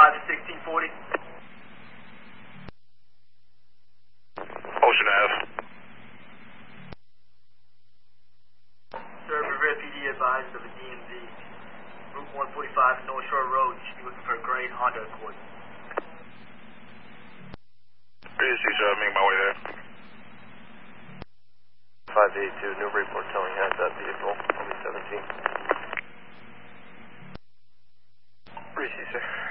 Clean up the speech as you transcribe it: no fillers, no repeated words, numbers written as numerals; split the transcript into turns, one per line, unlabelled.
1640.
Ocean Ave.
Sir, Revere PD advised of a DMV. Route 145 North Shore Road. You should be looking for a gray Honda Accord.
BSC, sir, I'm making my way there.
582 Newburyport telling has that vehicle, only 17.
BSC, sir.